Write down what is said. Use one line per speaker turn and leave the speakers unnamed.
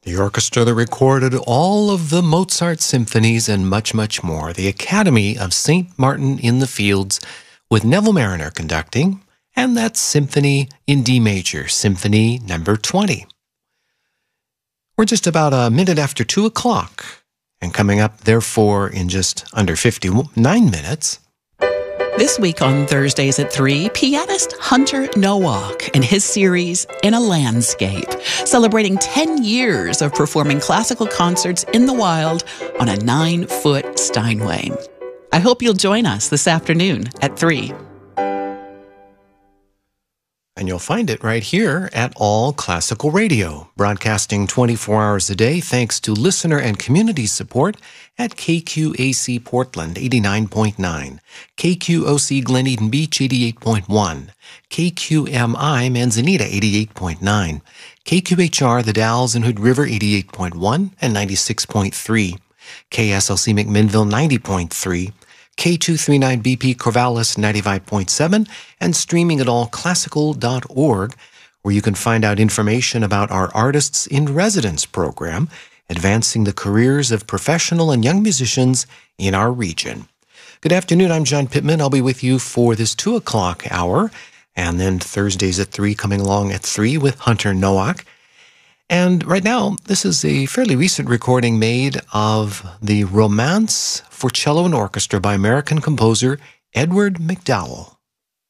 The orchestra that recorded all of the Mozart symphonies and much, much more. The Academy of St. Martin in the Fields with Neville Marriner conducting, and that symphony in D major, Symphony number 20. We're just about a minute after 2 o'clock, and coming up, therefore, in just under 59 minutes.
This week on Thursdays at 3, pianist Hunter Nowak and his series In a Landscape, celebrating 10 years of performing classical concerts in the wild on a 9-foot Steinway. I hope you'll join us this afternoon at 3.
And you'll find it right here at All Classical Radio, broadcasting 24 hours a day thanks to listener and community support at KQAC Portland 89.9, KQOC Glen Eden Beach 88.1, KQMI Manzanita 88.9, KQHR The Dalles and Hood River 88.1 and 96.3, KSLC McMinnville 90.3, K239BP Corvallis 95.7, and streaming at allclassical.org, where you can find out information about our Artists in Residence program, advancing the careers of professional and young musicians in our region. Good afternoon, I'm John Pittman. I'll be with you for this 2 o'clock hour, and then Thursdays at 3 coming along at 3 with Hunter Nowak. And right now, this is a fairly recent recording made of the Romance for Cello and Orchestra by American composer Edward MacDowell.